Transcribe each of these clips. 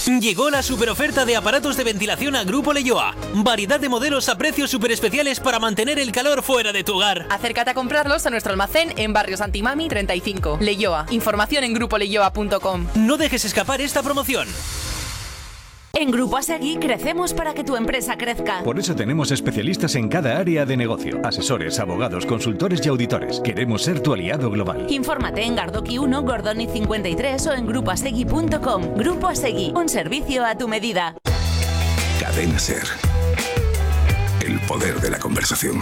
Llegó la superoferta de aparatos de ventilación a Grupo Leioa. Variedad de modelos a precios super especiales para mantener el calor fuera de tu hogar. Acércate a comprarlos a nuestro almacén en Barrio Santimami 35. Leioa. Información en grupoleioa.com. No dejes escapar esta promoción. En Grupo Asegui crecemos para que tu empresa crezca. Por eso tenemos especialistas en cada área de negocio. Asesores, abogados, consultores y auditores. Queremos ser tu aliado global. Infórmate en Gardoqui 1, Gordoni 53 o en grupoasegui.com. Grupo Asegui, un servicio a tu medida. Cadena Ser. El poder de la conversación.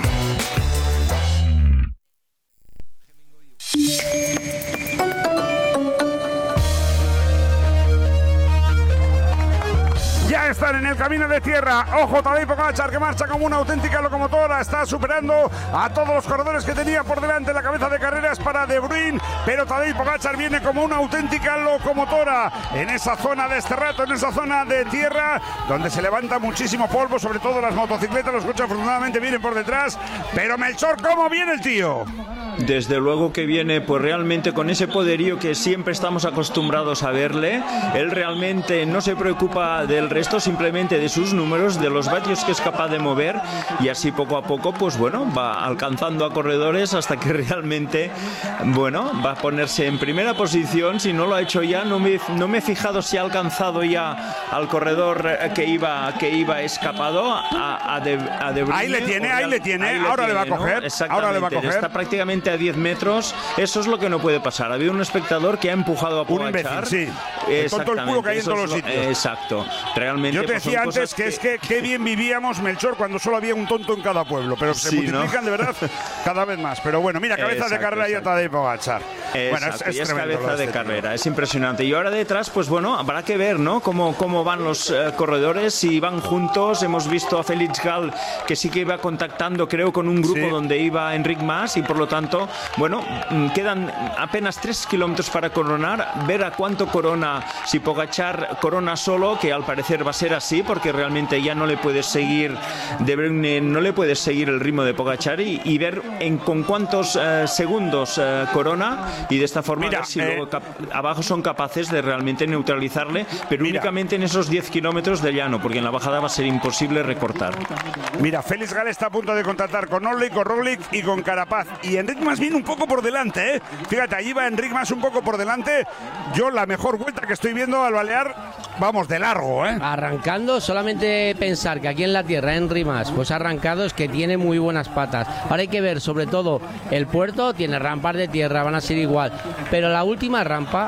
Ya están en el camino de tierra. Ojo, Tadej Pogačar, que marcha como una auténtica locomotora. Está superando a todos los corredores que tenía por delante. La cabeza de carreras para De Bruyne, pero Tadej Pogačar viene como una auténtica locomotora en esa zona de este rato, en esa zona de tierra, donde se levanta muchísimo polvo, sobre todo las motocicletas. Los coches afortunadamente vienen por detrás. Pero Melchor, ¿cómo viene el tío? Desde luego que viene pues realmente con ese poderío que siempre estamos acostumbrados a verle. Él realmente no se preocupa del resto, simplemente de sus números, de los vatios que es capaz de mover, y así poco a poco pues bueno, va alcanzando a corredores hasta que realmente bueno, va a ponerse en primera posición. Si no lo ha hecho ya, no me he fijado si ha alcanzado ya al corredor que iba escapado a De Bruyne. Ahí le tiene, ahora le va a coger, exactamente, ahora le va a coger. Está prácticamente a 10 metros. Eso es lo que no puede pasar. Ha habido un espectador que ha empujado a Pogačar. Sí. Con todo el culo que hay en todos los sitios. Exacto. Realmente. Yo te decía antes que es que qué bien vivíamos, Melchor, cuando solo había un tonto en cada pueblo, pero se multiplican, ¿no? De verdad cada vez más. Pero bueno, mira, cabeza de carrera y Tadej Pogačar. Bueno, es cabeza de carrera, es impresionante. Y ahora detrás, pues bueno, habrá que ver, ¿no? Cómo van los corredores, si van juntos. Hemos visto a Félix Gall que sí que iba contactando, creo, con un grupo donde iba Enric Mas, y por lo tanto, bueno, quedan apenas 3 kilómetros para coronar. Ver a cuánto corona, si Pogačar corona solo, que al parecer va a ser así, porque realmente ya no le puedes seguir De Bruyne, no le puedes seguir el ritmo de Pogačar, y ver con cuántos segundos corona, y de esta forma ver si luego abajo son capaces de realmente neutralizarle, pero únicamente en esos 10 kilómetros de llano, porque en la bajada va a ser imposible recortar. Mira, Félix Gall está a punto de contactar con Olley, con Roglic y con Carapaz, y Enric Mas viene un poco por delante, ¿eh? Fíjate, allí va Enric Mas un poco por delante. Yo la mejor vuelta que estoy viendo al Balear, vamos, de largo, ¿eh? Arrancando, solamente pensar que aquí en la tierra Enric Mas pues ha arrancado, es que tiene muy buenas patas. Ahora hay que ver sobre todo el puerto, tiene rampas de tierra, van a ser igual, pero la última rampa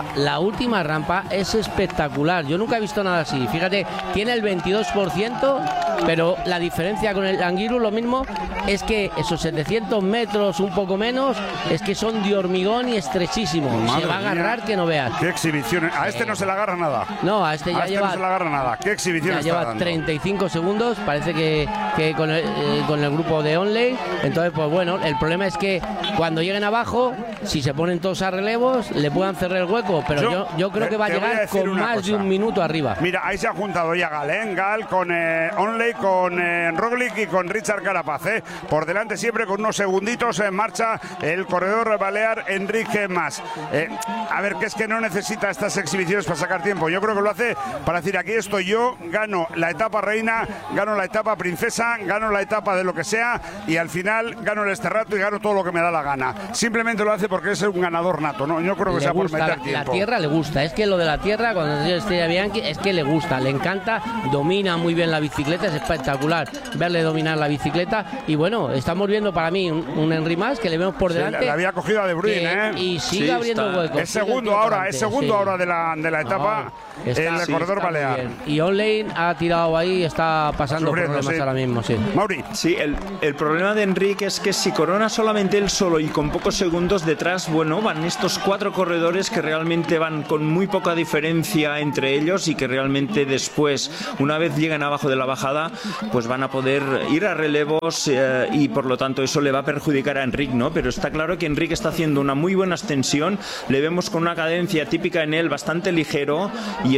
es espectacular. Yo nunca he visto nada así. Fíjate, tiene el 22%, pero la diferencia con el Angliru, lo mismo, es que esos 700 metros, un poco menos, es que son de hormigón y estrechísimo. Madre se va a agarrar mía, que no veas. Qué exhibición. A este no se le agarra nada. No, a este ya lleva, no se le agarra nada. Qué exhibición ya está lleva dando. 35 segundos, parece que con el grupo de Olley. Entonces, pues bueno, el problema es que cuando lleguen abajo, si se ponen todos a relevos, le puedan cerrar el hueco, pero yo creo que va a llegar con más de un minuto arriba. Mira, ahí se ha juntado ya Gall con Olley, con Roglic y con Richard Carapaz, ¿eh? Por delante siempre con unos segunditos en marcha el corredor balear Enric Mas. A ver, que es que no necesita estas exhibiciones para sacar tiempo. Yo creo que lo hace para decir, aquí estoy yo, gano la etapa reina, gano la etapa princesa, gano la etapa de lo que sea, y al final gano el este rato y gano todo lo que me da la gana. Simplemente lo hace porque es un ganador nato, ¿no? Yo creo que sea por meter tiempo. La tierra le gusta, es que lo de la tierra, cuando Estrella Bianchi, es que le gusta, le encanta, domina muy bien la bicicleta, es espectacular verle dominar la bicicleta. Y bueno, estamos viendo para mí un Enric Mas que le vemos por delante. Le había cogido a De Bruyne, y sigue abriendo huecos. Es segundo ahora de la etapa, el corredor balear. Y Olley ha tirado ahí, está pasando problemas ahora mismo, sí. Mauri. Sí, el problema de Enric es que si corona solamente él solo y con pocos segundos detrás, bueno, van estos 4 corredores que realmente van con muy poca diferencia entre ellos, y que realmente después, una vez llegan abajo de la bajada, pues van a poder ir a relevos, y por lo tanto eso le va a perjudicar a Enric, ¿no? Pero está claro que Enric está haciendo una muy buena extensión, le vemos con una cadencia típica en él bastante ligero, y eso hace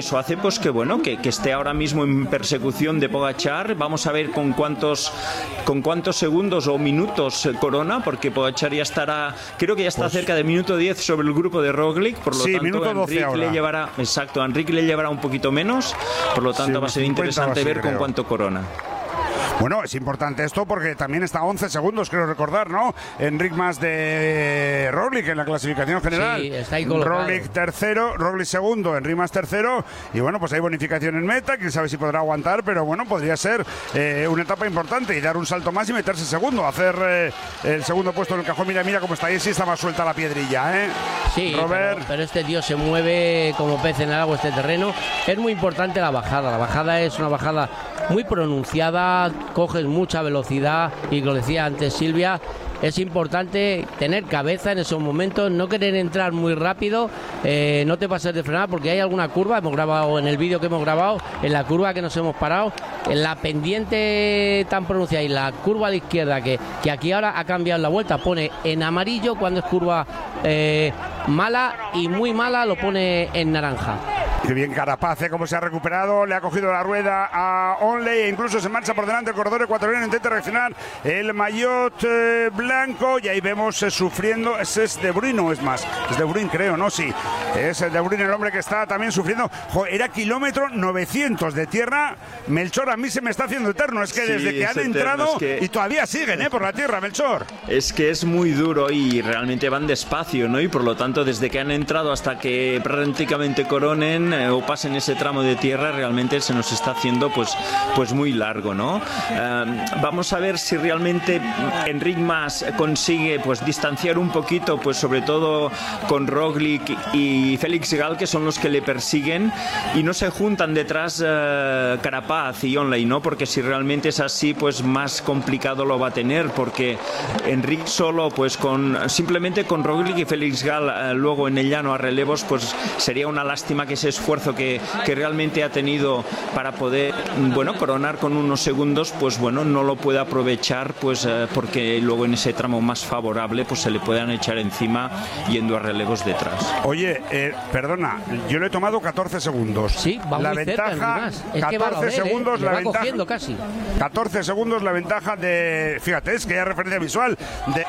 pues que bueno, que esté ahora mismo en persecución de Pogačar. Vamos a ver con cuántos segundos o minutos corona, porque Pogačar ya estará, creo que ya está cerca del minuto 10 sobre el grupo de Roglic, por lo tanto minuto 12 Enric ahora. Enric le llevará un poquito menos, por lo tanto va a ser interesante ver con cuánto corona. Bueno, es importante esto porque también está a 11 segundos, creo recordar, ¿no? Enric Mas de Roglic en la clasificación general. Sí, está ahí colocado. Roglic tercero, Roglic segundo, Enric Mas tercero. Y bueno, pues hay bonificación en meta, quién sabe si podrá aguantar, pero bueno, podría ser una etapa importante y dar un salto más y meterse segundo, hacer el segundo puesto en el cajón. Mira cómo está ahí, sí está más suelta la piedrilla, ¿eh? Sí, Robert. pero este tío se mueve como pez en el agua, este terreno. Es muy importante la bajada. La bajada es una bajada muy pronunciada, coges mucha velocidad y, como decía antes Silvia, es importante tener cabeza en esos momentos, no querer entrar muy rápido, no te pases de frenar porque hay alguna curva, hemos grabado en el vídeo que hemos grabado, en la curva que nos hemos parado, en la pendiente tan pronunciada y la curva a la izquierda que aquí ahora ha cambiado la vuelta, pone en amarillo cuando es curva mala y muy mala lo pone en naranja. Qué bien Carapaz, cómo se ha recuperado, le ha cogido la rueda a Onley e incluso se marcha por delante el corredor ecuatoriano, intenta reaccionar el maillot blanco y ahí vemos sufriendo, ese es De Bruyne o es más, es De Bruyne creo, ¿no? Sí, es De Bruyne el hombre que está también sufriendo. Era kilómetro 900 de tierra, Melchor, a mí se me está haciendo eterno, es que Sí, desde que es han eterno, entrado es que... y todavía siguen por la tierra, Melchor. Es que es muy duro y realmente van despacio, ¿no? Y por lo tanto, desde que han entrado hasta que prácticamente coronen o pasen ese tramo de tierra, realmente se nos está haciendo pues muy largo, ¿no? Vamos a ver si realmente Enric Mas consigue pues distanciar un poquito, pues sobre todo con Roglic y Félix Gall, que son los que le persiguen, y no se juntan detrás Carapaz y Onley, ¿no? Porque si realmente es así, pues más complicado lo va a tener, porque Enric solo, pues simplemente con Roglic y Félix Gall luego en el llano a relevos, pues sería una lástima que ese esfuerzo que realmente ha tenido para poder, bueno, coronar con unos segundos, pues bueno, no lo puede aprovechar, pues porque luego en ese tramo más favorable, pues se le puedan echar encima yendo a relevos detrás. Oye, perdona, yo le he tomado 14 segundos. Sí, va la muy ventaja, cerca, es que 14 segundos, le la va ventaja. cogiendo casi. 14 segundos la ventaja de, fíjate, es que ya referencia visual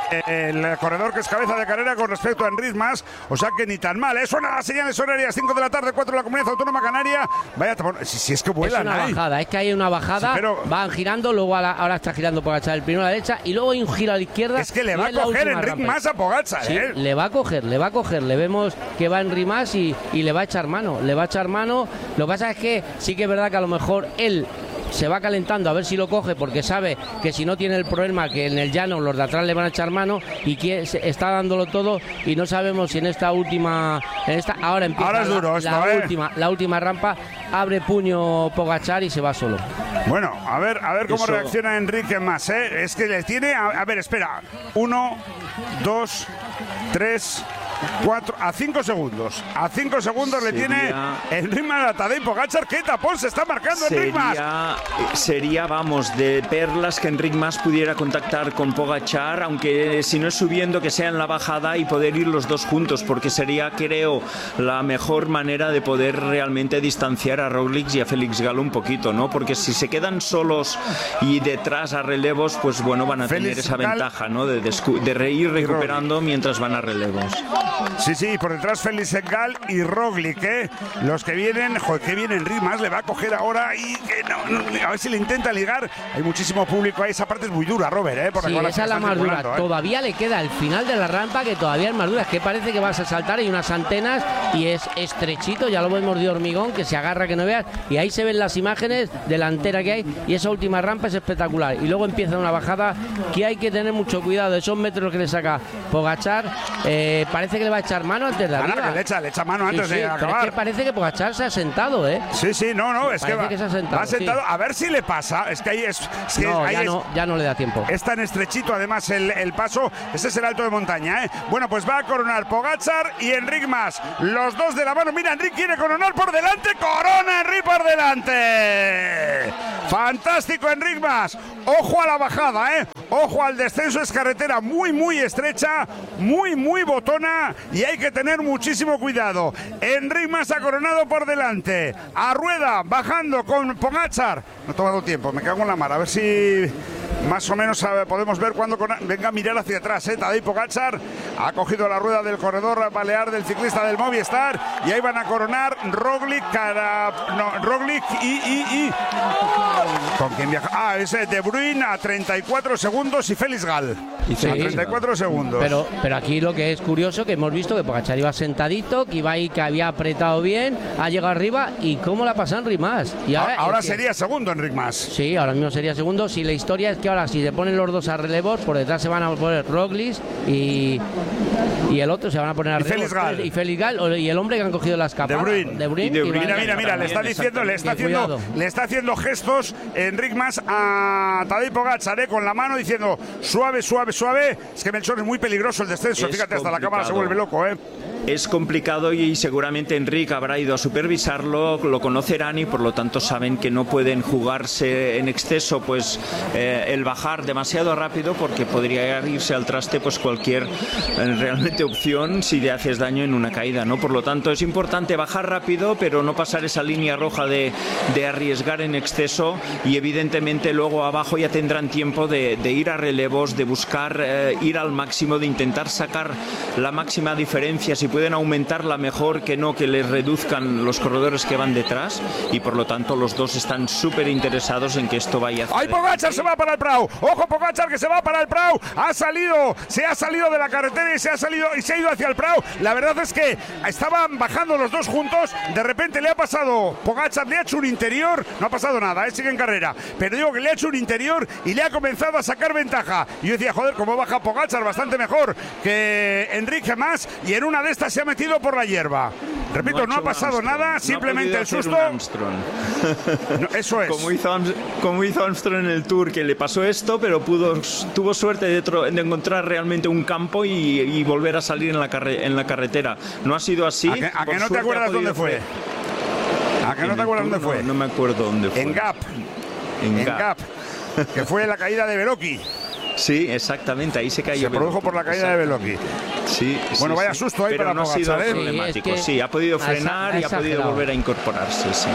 del corredor que es cabeza de carrera con respecto a Enric Mas, o sea que ni tan mal. Suena las señales horarias, 5 de la tarde, 4 de la Comunidad Autónoma Canaria. Vaya, si es que vuelan. Es una bajada, es que hay una bajada, sí, pero van girando, luego ahora está girando Pogačar el primero a la derecha y luego hay un giro a la izquierda. Es que le va a coger Enric Mas a Pogačar, sí, le va a coger, le vemos que va Enric Mas y le va a echar mano, Lo que pasa es que sí que es verdad que a lo mejor él se va calentando a ver si lo coge, porque sabe que si no tiene el problema que en el llano los de atrás le van a echar mano y que está dándolo todo, y no sabemos si en esta última, ahora empieza es duro la última rampa, abre puño Pogačar y se va solo. Bueno, a ver cómo reacciona Enric Mas, es que le tiene, a ver, espera, 1, 2, 3, 4, a 5 segundos. A 5 segundos le tiene Enric Mas a Tadej Pogačar. ¿Qué tapón se está marcando Enric Mas? Sería, vamos, de perlas que Enric Mas pudiera contactar con Pogačar, aunque si no es subiendo, que sea en la bajada y poder ir los dos juntos, porque sería, creo, la mejor manera de poder realmente distanciar a Roglic y a Félix Gall un poquito, ¿no? Porque si se quedan solos y detrás a relevos, pues bueno, van a tener esa ventaja, ¿no? De ir recuperando mientras van a relevos. Sí, por detrás Félix Gall y Roglic, los que vienen, joder, que viene Enric Mas, le va a coger ahora y a ver si le intenta ligar. Hay muchísimo público ahí, esa parte es muy dura, Robert, por sí, esa es la más dura. Todavía le queda el final de la rampa, que todavía es más dura, es que parece que vas a saltar, hay unas antenas y es estrechito, ya lo vemos de hormigón, que se agarra que no veas, y ahí se ven las imágenes delantera que hay, y esa última rampa es espectacular, y luego empieza una bajada que hay que tener mucho cuidado, esos metros que le saca Pogačar, parece que le va a echar mano antes de arriba. Le echa mano antes de acabar. Pero es que parece que Pogačar se ha sentado, Sí, no, es parece que se ha sentado. Va sentado, a ver si le pasa. Es que ahí ya no le da tiempo. Es tan estrechito además el paso. Ese es el alto de montaña, Bueno, pues va a coronar Pogačar y Enric Mas. Los dos de la mano. Mira, Enric quiere coronar por delante. Corona Enric por delante. Fantástico Enric Mas. Ojo a la bajada, Ojo al descenso, es carretera muy estrecha, muy botona y hay que tener muchísimo cuidado. Enric Mas ha coronado por delante. A rueda, bajando con Pogačar. No ha tomado tiempo, me cago en la mar. A ver si más o menos podemos ver cuando venga a mirar hacia atrás. Tadej Pogačar ha cogido la rueda del corredor balear del ciclista del Movistar y ahí van a coronar Roglic, Roglic y ¿con quién viaja? Es De Bruyne a 34 segundos y Félix Gal a 34 segundos. Pero aquí lo que es curioso, que hemos visto que Pogačar iba sentadito, que iba ahí, que había apretado bien, ha llegado arriba y cómo la pasa Enric Mas. Y ahora sería segundo Enric Mas. Sí, ahora mismo sería segundo. Si la historia es que ahora si se ponen los dos a relevos, por detrás se van a poner Roglic y el otro se van a poner a relevos. Y Félix Gal y el hombre que han cogido las capas. De Bruyne. Mira, le está haciendo gestos Enric Mas a Tadej Pogačar con la mano diciendo suave. Es que Melchor es muy peligroso el descenso. Fíjate, hasta la cámara se vuelve loco, Es complicado y seguramente Enric habrá ido a supervisarlo, lo conocerán y por lo tanto saben que no pueden jugarse en exceso pues el bajar demasiado rápido, porque podría irse al traste pues cualquier realmente opción si le haces daño en una caída, ¿no? Por lo tanto es importante bajar rápido pero no pasar esa línea roja de arriesgar en exceso, y evidentemente luego abajo ya tendrán tiempo de ir a relevos, de buscar ir al máximo, de intentar sacar la máxima diferencia. Si pueden aumentarla mejor, que no que les reduzcan los corredores que van detrás, y por lo tanto los dos están súper interesados en que esto vaya. ¡Ay, Pogačar se va para el Prado! ¡Ojo, Pogačar que se va para el Prado! Se ha salido de la carretera y se ha ido hacia el Prado. La verdad es que estaban bajando los dos juntos, de repente le ha pasado Pogačar, le ha hecho un interior, no ha pasado nada, sigue en carrera, pero digo que le ha hecho un interior y le ha comenzado a sacar ventaja. Y yo decía, joder, cómo baja Pogačar, bastante mejor que Enric Mas, y en una de estas se ha metido por la hierba. Repito, no ha pasado nada, simplemente el susto. No, eso es. Como hizo Armstrong en el Tour, que le pasó esto, pero tuvo suerte de encontrar realmente un campo y volver a salir en la carretera. No ha sido así. ¿A que no te acuerdas dónde fue? ¿A que no te acuerdas dónde fue? No me acuerdo dónde fue. En Gap, que fue la caída de Beloki. Sí, exactamente, ahí se cayó. Se produjo por la caída de Beloki. Sí, bueno, vaya susto ahí para no ha sido Pogačar, problemático. Sí, ha podido frenar y ha podido volver a incorporarse, sí.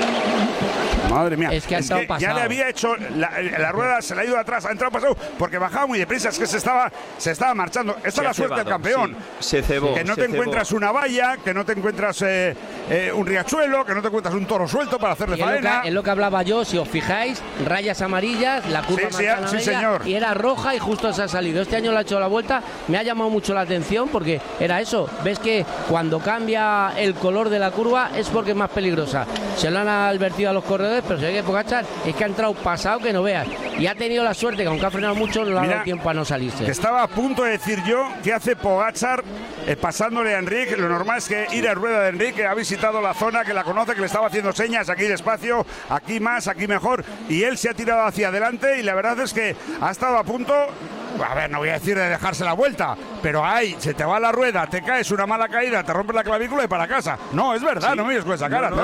Madre mía, es que ya le había hecho la rueda, se le ha ido atrás, ha entrado pasado porque bajaba muy deprisa, es que se estaba marchando. Esta es la suerte del campeón. Sí. Se cebó. Que no te encuentras una valla, que no te encuentras un riachuelo, que no te encuentras un toro suelto para hacerle faena. Es lo que hablaba yo, si os fijáis, rayas amarillas, la curva sí, señor. Y era roja y justo se ha salido. Este año le ha hecho la vuelta, me ha llamado mucho la atención porque era eso. Ves que cuando cambia el color de la curva es porque es más peligrosa. Se lo han advertido a los corredores, pero se ve que Pogačar es que ha entrado pasado que no veas. Y ha tenido la suerte que aunque ha frenado mucho, no le ha dado tiempo a no salirse. Estaba a punto de decir yo que hace Pogačar pasándole a Enric. Lo normal es que ir a rueda de Enric, que ha visitado la zona, que la conoce, que le estaba haciendo señas, aquí despacio, aquí más, aquí mejor, y él se ha tirado hacia adelante y la verdad es que ha estado a punto. A ver, no voy a decir de dejarse la vuelta, pero ahí se te va la rueda, te caes una mala caída, te rompes la clavícula y para casa. No, es verdad, no me mires con esa cara.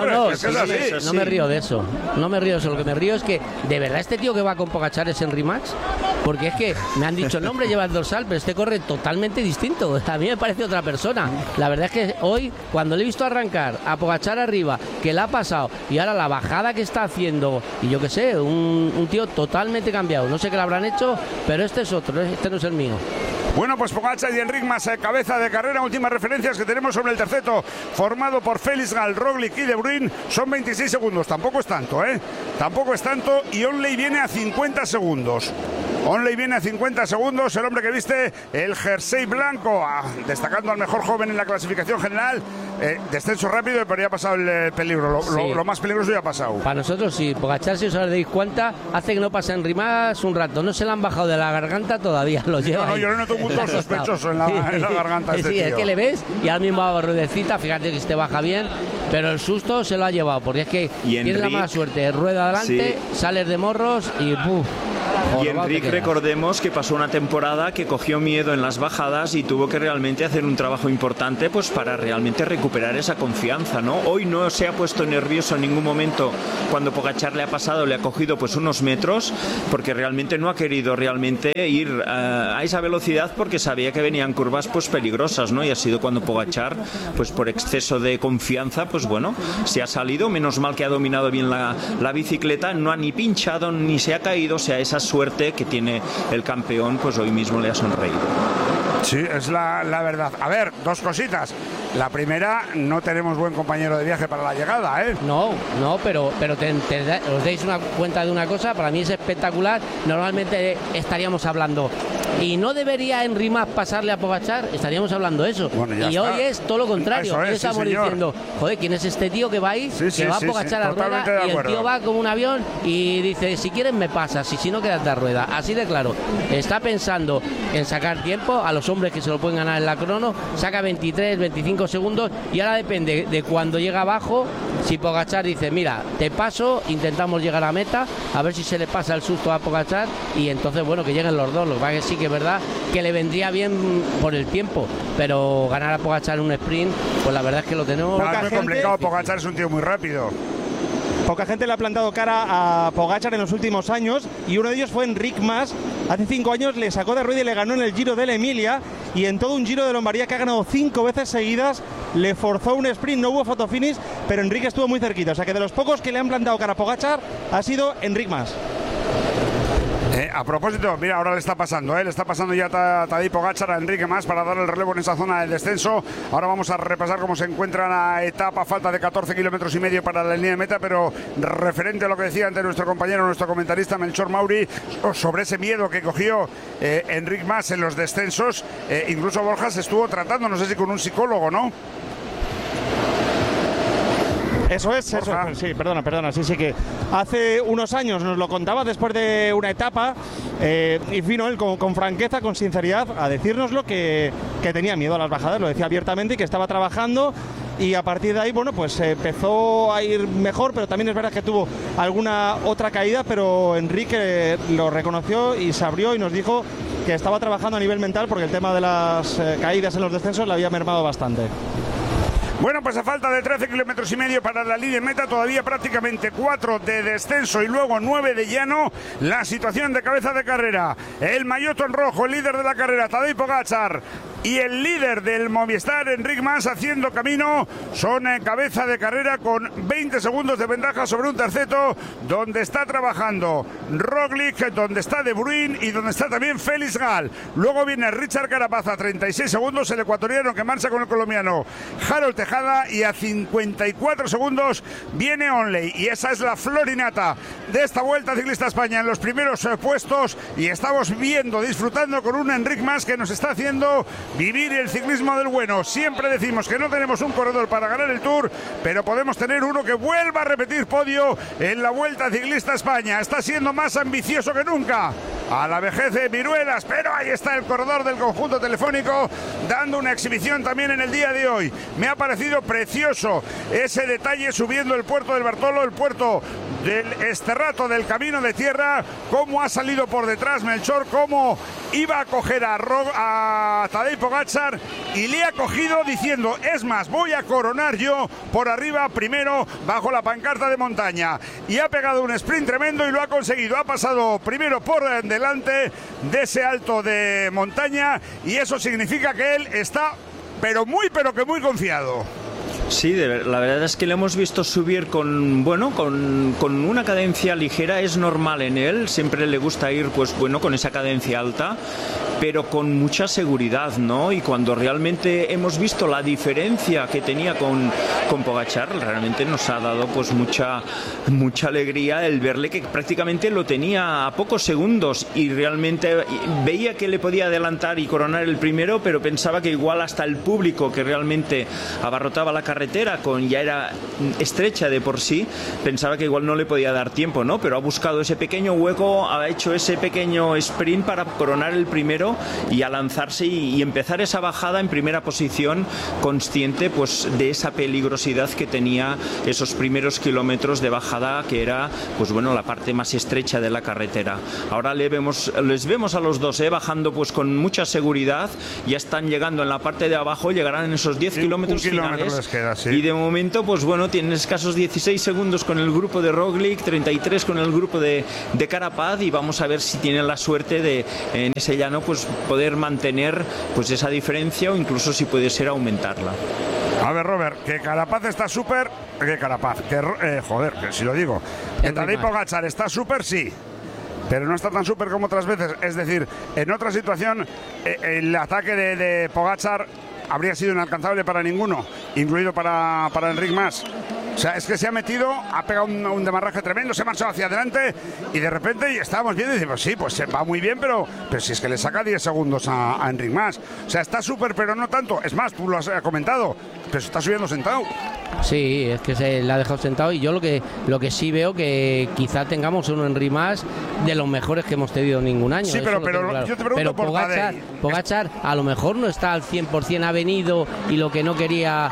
No me río de eso. No me río de eso. Lo que me río es que, ¿de verdad este tío que va con Pogačar es Enric Mas? Porque es que me han dicho el nombre, lleva el dorsal, pero este corre totalmente distinto. A mí me parece otra persona. La verdad es que hoy, cuando le he visto arrancar a Pogačar arriba, que le ha pasado, y ahora la bajada que está haciendo, y yo qué sé, un tío totalmente cambiado. No sé qué le habrán hecho, pero este es otro. Este no es el mío. Bueno, pues Pogačar y Enric Mas, cabeza de carrera. Últimas referencias que tenemos sobre el terceto, formado por Félix Gal, Roglic y De Bruyne. Son 26 segundos, tampoco es tanto, tampoco es tanto. Y Onley viene a 50 segundos. Onley viene a 50 segundos, el hombre que viste el jersey blanco, destacando al mejor joven en la clasificación general. Descenso rápido, pero ya ha pasado el peligro. Lo más peligroso ya ha pasado. Para nosotros sí. Pogačar, si os dais cuenta, hace que no pase Enric Mas un rato. No se le han bajado de la garganta todavía. Lo lleva. No, yo le noto un punto sospechoso en la garganta. Sí, tío. Es que le ves y ahora mismo va a ruedecita. Fíjate que este baja bien, pero el susto se lo ha llevado porque es que tiene la mala suerte. Rueda adelante, sales de morros y ¡puf! Y Enric, recordemos que pasó una temporada que cogió miedo en las bajadas y tuvo que realmente hacer un trabajo importante pues para realmente recuperar esa confianza, ¿no? Hoy no se ha puesto nervioso en ningún momento cuando Pogačar le ha pasado, le ha cogido pues unos metros, porque realmente no ha querido realmente ir a esa velocidad porque sabía que venían curvas pues peligrosas, ¿no? Y ha sido cuando Pogačar, pues por exceso de confianza, pues bueno, se ha salido. Menos mal que ha dominado bien la bicicleta, no ha ni pinchado ni se ha caído. O sea, esa suerte que tiene el campeón, pues hoy mismo le ha sonreído. Sí, es la verdad. A ver, dos cositas. La primera, no tenemos buen compañero de viaje para la llegada, ¿eh? No, pero os deis una cuenta de una cosa, para mí es espectacular. Normalmente estaríamos hablando, ¿y no debería Enric Mas pasarle a Pogačar? Estaríamos hablando eso. Bueno, y está. Hoy es todo lo contrario. Eso es, hoy estamos diciendo, joder, ¿quién es este tío que va ahí? Que va a Pogačar a rueda, y el tío va como un avión y dice, si quieres me pasas, y si no quedas de rueda. Así de claro. Está pensando en sacar tiempo a los hombres que se lo pueden ganar en la crono, saca 23, 25 segundos y ahora depende de cuando llega abajo. Si Pogačar dice, mira, te paso, intentamos llegar a meta, a ver si se le pasa el susto a Pogačar y entonces, bueno, que lleguen los dos. Lo que pasa es que sí que es verdad que le vendría bien por el tiempo, pero ganar a Pogačar en un sprint, pues la verdad es que lo tenemos. Es muy complicado. Pogačar es un tío muy rápido. Poca gente le ha plantado cara a Pogačar en los últimos años y uno de ellos fue Enric Mas. Hace 5 años le sacó de rueda y le ganó en el Giro de la Emilia, y en todo un Giro de Lombardía que ha ganado 5 veces seguidas le forzó un sprint, no hubo fotofinish, pero Enric estuvo muy cerquita. O sea que de los pocos que le han plantado cara a Pogačar ha sido Enric Mas. A propósito, mira, ahora le está pasando ya Tadej Pogačar a Enric Mas para dar el relevo en esa zona del descenso. Ahora vamos a repasar cómo se encuentra la etapa, falta de 14 kilómetros y medio para la línea de meta, pero referente a lo que decía antes nuestro compañero, nuestro comentarista Melchor Mauri, sobre ese miedo que cogió Enric Mas en los descensos, incluso Borja se estuvo tratando, no sé si con un psicólogo, ¿no? Eso es, sí, perdona, sí, que hace unos años nos lo contaba después de una etapa y vino él con franqueza, con sinceridad, a decirnoslo que tenía miedo a las bajadas, lo decía abiertamente y que estaba trabajando. Y a partir de ahí, bueno, pues empezó a ir mejor, pero también es verdad que tuvo alguna otra caída, pero Enrique lo reconoció y se abrió y nos dijo que estaba trabajando a nivel mental porque el tema de las caídas en los descensos le había mermado bastante. Bueno, pues a falta de 13 kilómetros y medio para la línea de meta, todavía prácticamente 4 de descenso y luego 9 de llano, la situación de cabeza de carrera. El maillot en rojo, el líder de la carrera, Tadej Pogačar, y el líder del Movistar, Enric Mas, haciendo camino, son cabeza de carrera con 20 segundos de ventaja sobre un terceto, donde está trabajando Roglic, donde está De Bruyne y donde está también Félix Gall. Luego viene Richard Carapaz a 36 segundos, el ecuatoriano que marcha con el colombiano Harold Tejada, y a 54 segundos viene Onley. Y esa es la florinata de esta Vuelta Ciclista a España en los primeros puestos, y estamos viendo, disfrutando con un Enric Mas que nos está haciendo vivir el ciclismo del bueno. Siempre decimos que no tenemos un corredor para ganar el Tour, pero podemos tener uno que vuelva a repetir podio en la Vuelta Ciclista a España. Está siendo más ambicioso que nunca, a la vejez de Viruelas, pero ahí está el corredor del conjunto telefónico dando una exhibición también en el día de hoy. Me ha parecido precioso ese detalle subiendo el puerto del Bartolo, el puerto del Esterrato, del camino de tierra, cómo ha salido por detrás Melchor, cómo iba a coger a Tadej Pogačar y le ha cogido diciendo, es más, voy a coronar yo por arriba primero bajo la pancarta de montaña, y ha pegado un sprint tremendo y lo ha conseguido. Ha pasado primero por delante de ese alto de montaña, y eso significa que él está pero que muy confiado. Sí, la verdad es que le hemos visto subir con una cadencia ligera. Es normal en él, siempre le gusta ir con esa cadencia alta, pero con mucha seguridad, ¿no? Y cuando realmente hemos visto la diferencia que tenía con Pogačar, realmente nos ha dado mucha alegría el verle que prácticamente lo tenía a pocos segundos, y realmente veía que le podía adelantar y coronar el primero, pero pensaba que igual hasta el público que realmente abarrotaba la carretera, ya era estrecha de por sí, pensaba que igual no le podía dar tiempo, ¿no? Pero ha buscado ese pequeño hueco, ha hecho ese pequeño sprint para coronar el primero, primero y a lanzarse y empezar esa bajada en primera posición, consciente pues de esa peligrosidad que tenía esos primeros kilómetros de bajada, que era pues bueno, la parte más estrecha de la carretera. Ahora les vemos a los dos bajando pues con mucha seguridad, ya están llegando en la parte de abajo, llegarán en esos 10 kilómetros finales les queda, sí. Y de momento pues bueno, tienen escasos 16 segundos con el grupo de Roglic, 33 con el grupo de Carapaz, y vamos a ver si tienen la suerte de en ese llano pues poder mantener pues esa diferencia o incluso si puede ser aumentarla. A ver, Robert, que Carapaz está súper... Que Carapaz, que si lo digo. Que Tadej Pogačar está súper, sí. Pero no está tan súper como otras veces. Es decir, en otra situación, el ataque de Pogačar habría sido inalcanzable para ninguno, incluido para Enric Mas. O sea, es que se ha metido, ha pegado un demarraje tremendo, se ha marchado hacia adelante y de repente estábamos viendo y decimos, sí, pues se va muy bien, pero si es que le saca 10 segundos a Enric Mas. O sea, está súper, pero no tanto. Es más, tú lo has comentado, pero se está subiendo sentado. Sí, es que se le ha dejado sentado, y yo lo que sí veo que quizá tengamos un Enric Mas de los mejores que hemos tenido ningún año. Sí, pero claro. yo te pregunto por Pogačar a lo mejor no está al 100%, ha venido y lo que no quería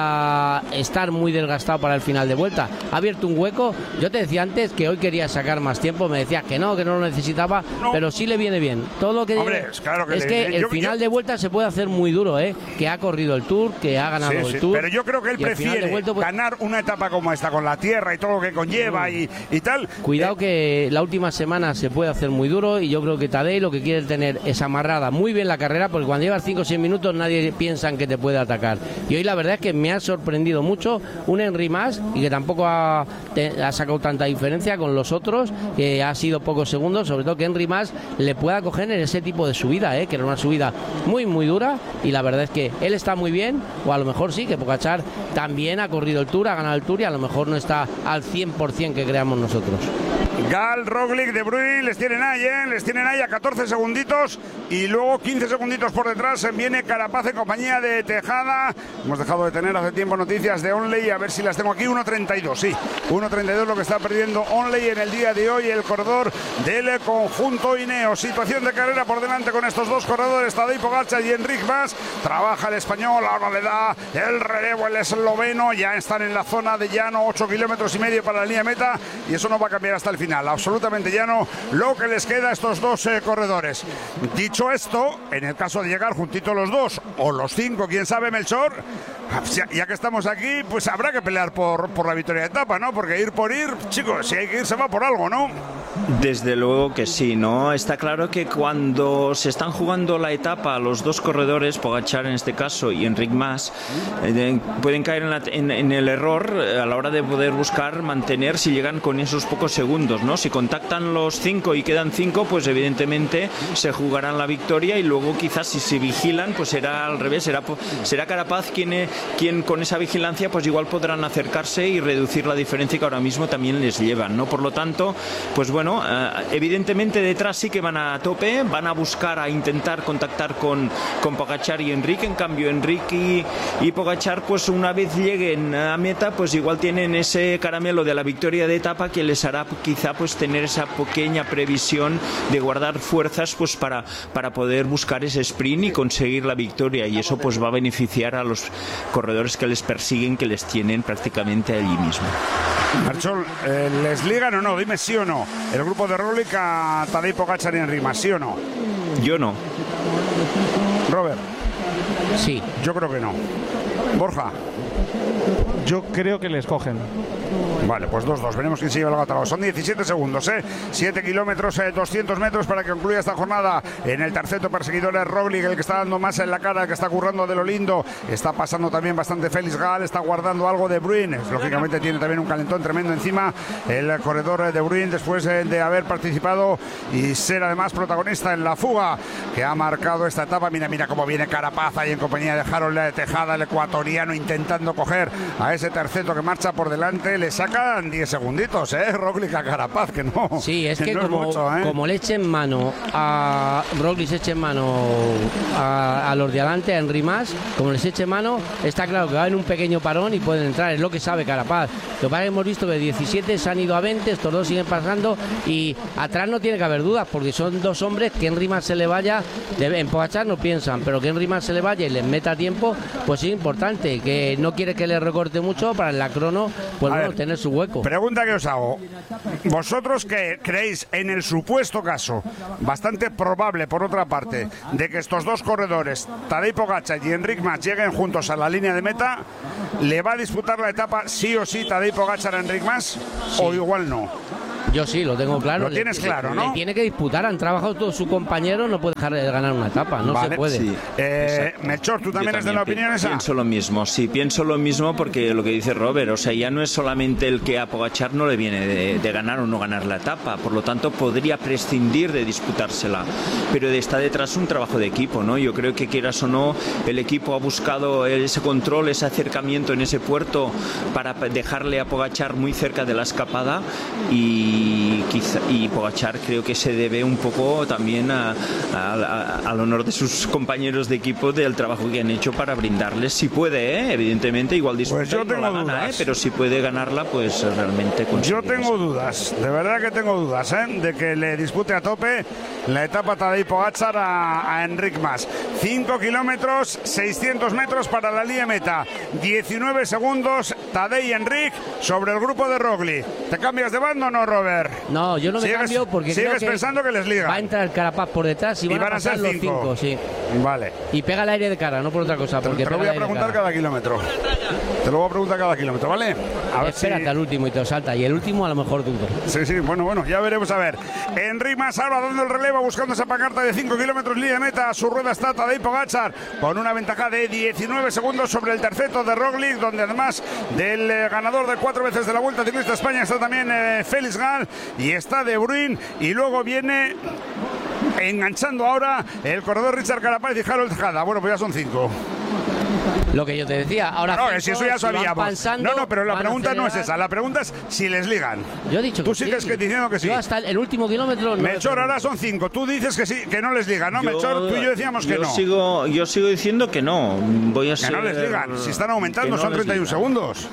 era estar muy desgastado para el final de vuelta. Ha abierto un hueco. Yo te decía antes que hoy quería sacar más tiempo, me decías que no lo necesitaba, pero sí le viene bien. Todo lo que claro que es que el final de vuelta se puede hacer muy duro, que ha corrido el Tour, que ha ganado el Tour. Pero yo creo que él prefiere ganar una etapa como esta, con la tierra y todo lo que conlleva y tal. Cuidado que la última semana se puede hacer muy duro, y yo creo que Tadej lo que quiere tener es amarrada muy bien la carrera, porque cuando llevas 5 o 6 minutos nadie piensa en que te puede atacar. Y hoy la verdad es que me ha sorprendido mucho un Enric Mas, y que tampoco ha sacado tanta diferencia con los otros, que ha sido pocos segundos, sobre todo que Enric Mas le pueda coger en ese tipo de subida, que era una subida muy muy dura, y la verdad es que él está muy bien, o a lo mejor sí, que Pogačar también ha corrido el Tour, ha ganado el Tour, y a lo mejor no está al 100% que creamos nosotros. Gal, Roglic, De Bruyne les tienen ahí a 14 segunditos, y luego 15 segunditos por detrás viene Carapaz en compañía de Tejada. Hemos dejado de tener hace tiempo noticias de Onley, a ver si las tengo aquí. 1.32, sí, 1.32 lo que está perdiendo Onley en el día de hoy, el corredor del conjunto Ineos. Situación de carrera por delante con estos dos corredores, Tadej Pogačar y Enric Mas. Trabaja el español, ahora le da el relevo el esloveno, ya están en la zona de llano, 8 kilómetros y medio para la línea meta, y eso no va a cambiar hasta el final, absolutamente llano lo que les queda a estos dos corredores. Dicho esto, en el caso de llegar juntitos los dos, o los 5, quién sabe, Melchor, ya que estamos aquí, pues habrá que pelear por la victoria de etapa, ¿no? Porque ir por ir, chicos, si hay que ir se va por algo, ¿no? Desde luego que sí, ¿no? Está claro que cuando se están jugando la etapa, los dos corredores, Pogačar en este caso y Enric Mas, pueden caer en el error a la hora de poder buscar mantener, si llegan con esos pocos segundos, ¿no? Si contactan los 5 y quedan 5, pues evidentemente se jugarán la victoria, y luego quizás si se vigilan, pues será al revés, será Carapaz quien con esa vigilancia pues igual podrán acercarse y reducir la diferencia que ahora mismo también les llevan, ¿no? Por lo tanto, pues bueno, evidentemente detrás sí que van a tope, van a buscar, a intentar contactar con Pogačar y Enric. En cambio Enric y Pogačar, pues una vez lleguen a meta, pues igual tienen ese caramelo de la victoria de etapa que les hará quizá pues tener esa pequeña previsión de guardar fuerzas pues para poder buscar ese sprint y conseguir la victoria, y eso pues va a beneficiar a los corredores que les persiguen, que les tienen prácticamente allí mismo. Marchol, ¿les ligan o no? Dime sí o no. El grupo de Roglic a Tadej Pogačar y Enric Mas, ¿sí o no? Yo no. Robert. Sí. Yo creo que no. Borja. Yo creo que les cogen. Vale, pues 2-2, veremos quién se lleva el gato. Son 17 segundos, 7 kilómetros, 200 metros para que concluya esta jornada. En el terceto perseguidor es Roglic, el que está dando más en la cara, el que está currando de lo lindo. Está pasando también bastante Félix Gal, está guardando algo de Bruyne. Lógicamente tiene también un calentón tremendo encima el corredor de Bruyne, después de haber participado y ser además protagonista en la fuga que ha marcado esta etapa. Mira cómo viene Carapaz ahí en compañía de Harold Tejada, el ecuatoriano, intentando intentando coger a ese terceto que marcha por delante. Le sacan 10 segunditos, Roglic a Carapaz, que no. Sí, es que no como, mucho, como le echen mano a Roglic, eche mano a los de adelante, a Henry Mas, como les eche mano, está claro que va en un pequeño parón y pueden entrar, es lo que sabe Carapaz. Lo que pasa es que hemos visto que 17 se han ido a 20, estos dos siguen pasando y atrás no tiene que haber dudas, porque son dos hombres que Henry Mas se le vaya, en Pogačar no piensan, pero que Henry Mas se le vaya y les meta tiempo, pues es importante, que no quiere que le recorte mucho para en la crono, pues bueno, tener su hueco. Pregunta que os hago, vosotros que creéis en el supuesto caso, bastante probable por otra parte, de que estos dos corredores, Tadej Pogačar y Enric Mas, lleguen juntos a la línea de meta, ¿le va a disputar la etapa sí o sí Tadej Pogačar a Enric Mas? Sí. ¿O igual no? Yo sí, lo tengo claro. Lo tienes claro, ¿no? Le tiene que disputar, han trabajado todos sus compañeros, no puede dejar de ganar una etapa, no se puede. Sí, Melchor, ¿tú también eres de la opinión esa? Pienso lo mismo, sí, pienso lo mismo porque lo que dice Robert, o sea, ya no es solamente el que a Pogačar no le viene de ganar o no ganar la etapa, por lo tanto podría prescindir de disputársela, pero está detrás un trabajo de equipo, ¿no? Yo creo que quieras o no, el equipo ha buscado ese control, ese acercamiento en ese puerto para dejarle a Pogačar muy cerca de la escapada y Pogačar creo que se debe un poco también al honor de sus compañeros de equipo del trabajo que han hecho para brindarles, si puede, evidentemente, igual disputar pues yo no la gana, pero si puede ganarla, pues realmente yo tengo dudas, de verdad que tengo dudas, de que le dispute a tope la etapa Tadej Pogačar a Enric Mas. 5 kilómetros, 600 metros para la línea meta, 19 segundos Tadej y Enric sobre el grupo de Roglic. ¿Te cambias de bando o no, Robert? No, yo no me cambio porque sigues creo que pensando que les liga. Va a entrar Carapaz por detrás y van a pasar los 5, sí. Vale. Y pega el aire de cara, no por otra cosa. Porque te lo voy a preguntar cada kilómetro. Te lo voy a preguntar cada kilómetro, ¿vale? A ver espérate al último y te lo salta. Y el último a lo mejor dudo. Sí, bueno, ya veremos a ver. Enric Mas ahora dando el relevo, buscando esa pancarta de 5 kilómetros línea de meta. A su rueda está Tadej Pogačar con una ventaja de 19 segundos sobre el terceto de Roglic, donde además del ganador de 4 veces de la Vuelta Ciclista a España está también Félix Gall y está De Bruyne, y luego viene enganchando ahora el corredor Richard Carapaz y Harold Tejada. Bueno, pues ya son 5. Lo que yo te decía, ahora no, si eso ya sabíamos. No, pero la pregunta no es esa. La pregunta es si les ligan. Yo he dicho que tú sigues sí. Diciendo que sí. Yo hasta el último kilómetro. Melchor, ahora son 5. Tú dices que sí, que no les ligan, ¿no? Melchor, tú y yo decíamos que no. Yo sigo diciendo que no. Voy a que no les ligan. Si están aumentando, son 31 segundos.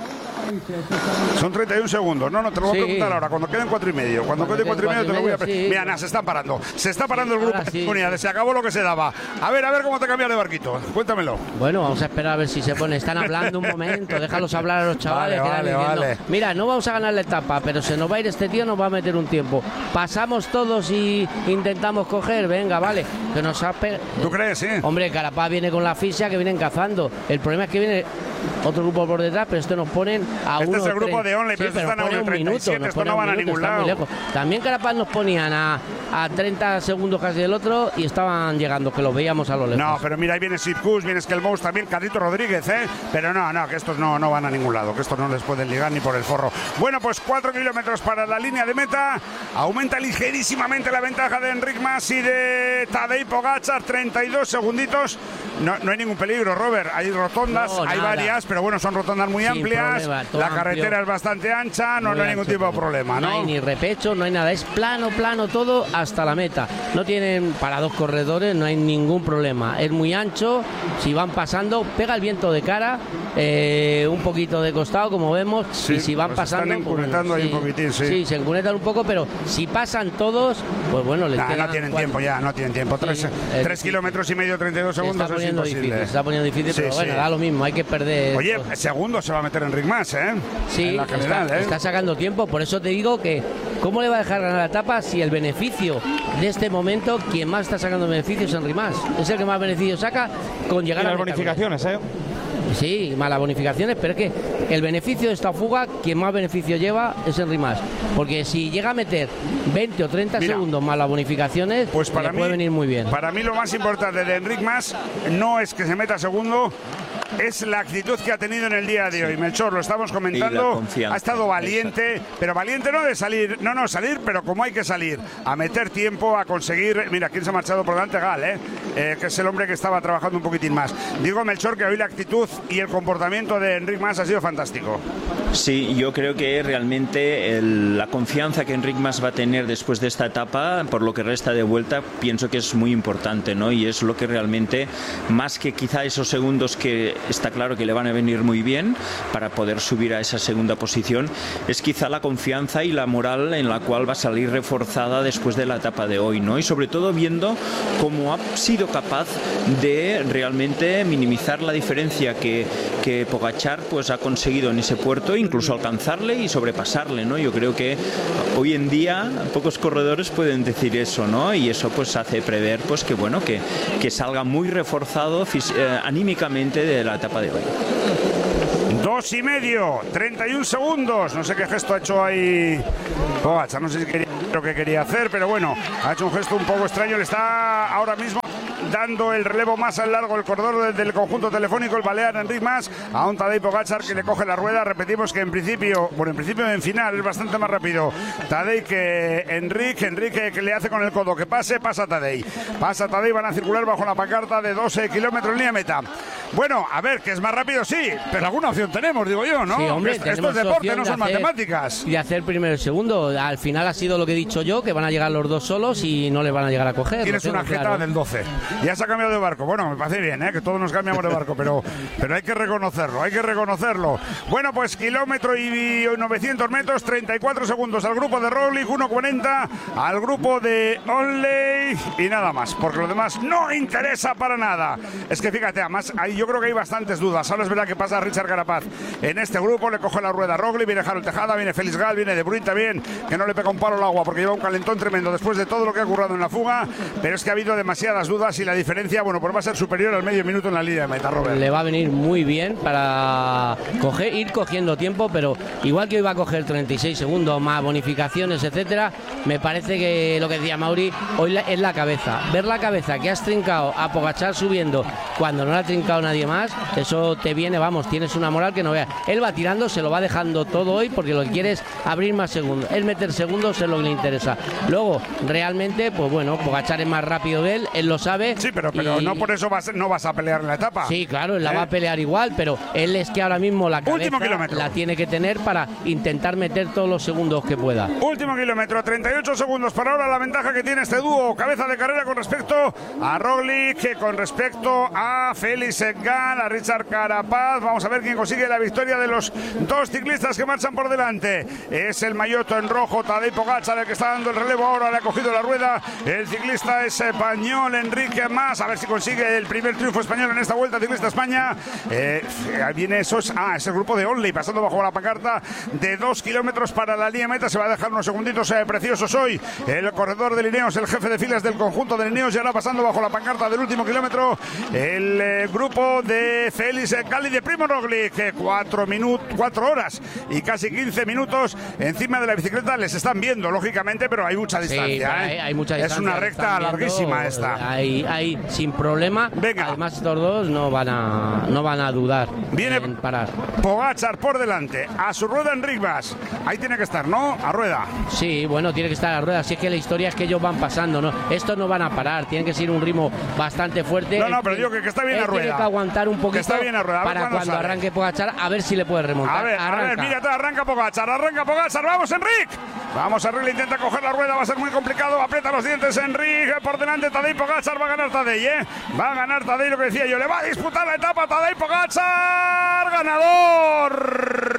Son 31 segundos. No, te lo voy a preguntar ahora. Cuando queden 4 y medio. Cuando quede 4 y medio te lo voy a preguntar. Mira, se están parando. Se está parando el grupo de unidades. Se acabó lo que se daba. A ver cómo te cambias de barquito. Cuéntamelo. Bueno, vamos a esperar a ver si se pone. Están hablando un momento. Déjalos hablar a los chavales. Vale. Mira, no vamos a ganar la etapa, pero se nos va a ir este tío, nos va a meter un tiempo. Pasamos todos y intentamos coger. Venga, vale. Que nos ha ¿Tú crees, sí? Hombre, Carapaz viene con la asfixia que vienen cazando. El problema es que viene otro grupo por detrás, pero esto nos ponen a este es el grupo de Only, pero están a 1:37, estos no van a ningún lado. También Carapaz nos ponían a 30 segundos casi del otro y estaban llegando, que los veíamos a lo lejos. No, pero mira, ahí viene Sitkus, viene Skelmous, también Carlito Rodríguez, pero no, que estos no van a ningún lado, que estos no les pueden ligar ni por el forro. Bueno, pues 4 kilómetros para la línea de meta, aumenta ligerísimamente la ventaja de Enric Mas y de Tadej Pogačar, 32 segunditos. No hay ningún peligro, Robert, hay rotondas, hay varias, pero bueno, son rotondas muy amplias, problema, la carretera es bastante ancha, no hay ningún tipo de problema, ¿no? No hay ni repecho, no hay nada, es plano todo hasta la meta. No tienen, para dos corredores no hay ningún problema, es muy ancho, si van pasando, pega el viento de cara, un poquito de costado, como vemos, y si van pasando... Están encunetando ahí un poquitín, sí, se encunetan un poco, pero si pasan todos, pues bueno, les quedan no tienen tiempo ya, no tienen tiempo. 3 kilómetros y medio, 32 segundos es imposible. Se está poniendo difícil, pero bueno, da lo mismo, hay que perder... Oye, segundo se va a meter Enric Mas, Sí, en la general, está sacando tiempo, por eso te digo que ¿cómo le va a dejar ganar la etapa si el beneficio de este momento, quien más está sacando beneficios es Enric Mas? Es el que más beneficios saca con llegar a las bonificaciones, Sí, malas bonificaciones, pero es que el beneficio de esta fuga, quien más beneficio lleva es Enric Mas. Porque si llega a meter 20 o 30 segundos más las bonificaciones, pues para mí puede venir muy bien. Para mí lo más importante de Enric Mas no es que se meta segundo, es la actitud que ha tenido en el día de hoy. Melchor, lo estamos comentando, ha estado valiente, pero valiente no de salir, salir, pero como hay que salir, a meter tiempo, a conseguir. Mira, ¿quién se ha marchado por delante? Gal, que es el hombre que estaba trabajando un poquitín más. Digo, Melchor, que hoy la actitud y el comportamiento de Enric Mas ha sido fantástico. Sí, yo creo que realmente la confianza que Enric Mas va a tener después de esta etapa, por lo que resta de vuelta, pienso que es muy importante, ¿no? Y es lo que realmente, más que quizá esos segundos que está claro que le van a venir muy bien para poder subir a esa segunda posición, es quizá la confianza y la moral en la cual va a salir reforzada después de la etapa de hoy, ¿no? Y sobre todo viendo cómo ha sido capaz de realmente minimizar la diferencia que Pogačar pues ha conseguido en ese puerto, incluso alcanzarle y sobrepasarle, ¿no? Yo creo que hoy en día pocos corredores pueden decir eso, ¿no? Y eso pues hace prever pues que bueno, que salga muy reforzado anímicamente de la etapa de hoy. 2,5, 31 segundos. No sé qué gesto ha hecho ahí Pogačar, no sé si quería lo que quería hacer, pero bueno, ha hecho un gesto un poco extraño. Le está ahora mismo dando el relevo más al largo el corredor del conjunto telefónico, el balear Enric Mas, a un Tadej Pogačar que le coge la rueda. Repetimos que en principio en final es bastante más rápido Tadej que Enrique que le hace con el codo que pasa Tadej, van a circular bajo la pancarta de 12 kilómetros en línea meta. Bueno, a ver, que es más rápido, sí, pero alguna opción tenemos, digo yo, ¿no? Sí, hombre, esto es deporte, no son matemáticas. Y hacer primero y segundo. Al final ha sido lo que he dicho yo, que van a llegar los dos solos y no les van a llegar a coger. Tienes una jeta del 12. Ya se ha cambiado de barco. Bueno, me parece bien, que todos nos cambiamos de barco, pero hay que reconocerlo. Bueno, pues kilómetro y 900 metros, 34 segundos al grupo de Roglic, 1,40 al grupo de Onley y nada más, porque lo demás no interesa para nada. Es que fíjate, además yo creo que hay bastantes dudas. Ahora es verdad que pasa Richard Carapaz en este grupo, le coge la rueda a Roglic, viene Harold Tejada, viene Félix Gal, viene De Bruyne también, que no le pega un palo al agua porque lleva un calentón tremendo después de todo lo que ha ocurrido en la fuga, pero es que ha habido demasiadas dudas y la diferencia, bueno, pues va a ser superior al medio minuto en la línea de meta, Robert. Le va a venir muy bien para ir cogiendo tiempo, pero igual que hoy va a coger 36 segundos más bonificaciones, etcétera, me parece que lo que decía Mauri, hoy es la cabeza. Ver la cabeza que has trincado a Pogačar subiendo cuando no la ha trincado nadie más, eso te viene, vamos, tienes una moral que no veas. Él va tirando, se lo va dejando todo hoy porque lo que quiere es abrir más segundos. Él meter segundos es lo que le interesa. Luego, realmente, pues bueno, Pogačar es más rápido que él lo sabe. Sí, pero no por eso no vas a pelear en la etapa. Sí, claro, él la va a pelear igual, pero él es que ahora mismo la cabeza la tiene que tener para intentar meter todos los segundos que pueda. Último kilómetro, 38 segundos para ahora la ventaja que tiene este dúo, cabeza de carrera con respecto a Roglic, con respecto a Félix Gal, a Richard Carapaz. Vamos a ver quién consigue la victoria de los dos ciclistas que marchan por delante. Es el maillot en rojo, Tadej Pogačar, el que está dando el relevo ahora, le ha cogido la rueda el ciclista español Enric Mas, a ver si consigue el primer triunfo español en esta Vuelta Ciclista España. Ahí viene es el grupo de Onley pasando bajo la pancarta de 2 kilómetros para la línea meta. Se va a dejar unos segunditos preciosos hoy el corredor de Lineos, el jefe de filas del conjunto de Lineos, y ahora pasando bajo la pancarta del último kilómetro el grupo de Félix Gal y de Primo Roglic. 4 horas y casi 15 minutos encima de la bicicleta. Les están viendo, lógicamente, pero hay mucha distancia. Sí, hay mucha distancia. Es una recta larguísima esta. Hay sin problema. Venga. Además, estos dos no van a dudar en parar. Pogačar por delante, a su rueda Enric Mas. Ahí tiene que estar, ¿no? A rueda. Sí, bueno, tiene que estar a rueda. Así es que la historia es que ellos van pasando, ¿no? Estos no van a parar, tienen que seguir un ritmo bastante fuerte. No, pero digo que está bien a rueda. Tiene que aguantar un poquito para cuando arranque Pogačar, a ver si le puede remontar. A ver, mira, arranca Pogačar, vamos Enric. Vamos, Enric, intenta coger la rueda, va a ser muy complicado, aprieta los dientes Enric, por delante Tadej Pogačar, va a ganar Tadej, va a ganar Tadej, lo que decía yo, le va a disputar la etapa Tadej Pogačar, ganador.